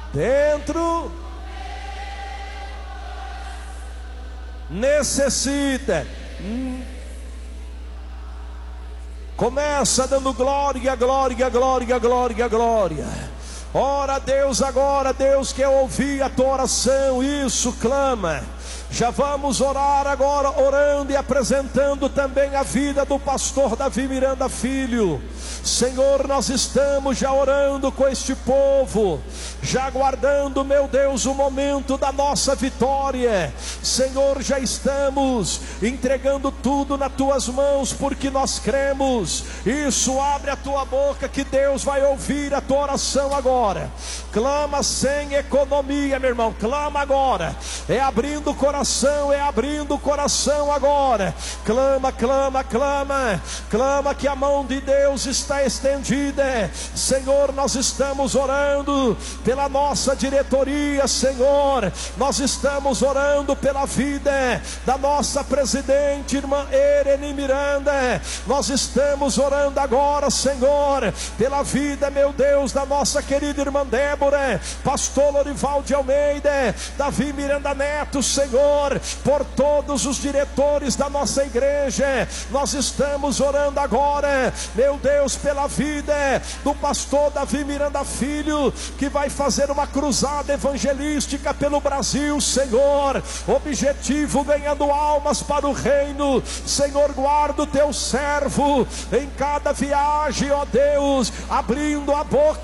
dentro necessita. Começa dando glória, glória, glória, glória, glória. Ora a Deus agora, Deus quer ouvir a tua oração. Isso, clama. Já vamos orar agora, orando e apresentando também a vida do pastor Davi Miranda Filho. Senhor, nós estamos já orando com este povo, já aguardando, meu Deus, o momento da nossa vitória. Senhor, já estamos entregando tudo nas tuas mãos, porque nós cremos. Isso, abre a tua boca que Deus vai ouvir a tua oração agora. Clama sem economia, meu irmão, clama agora. É abrindo o coração, é abrindo o coração agora. Clama, clama, clama. Clama que a mão de Deus está estendida. Senhor, nós estamos orando pela nossa diretoria, Senhor. Nós estamos orando pela vida da nossa presidente, irmã Ereni Miranda. Nós estamos orando agora, Senhor, pela vida, meu Deus, da nossa querida irmã Débora, pastor Lorival de Almeida, Davi Miranda Neto, Senhor, por todos os diretores da nossa igreja. Nós estamos orando agora, meu Deus, pela vida do pastor Davi Miranda Filho, que vai fazer uma cruzada evangelística pelo Brasil, Senhor. Objetivo, ganhando almas para o reino. Senhor, guarda o teu servo em cada viagem, ó Deus, abrindo a boca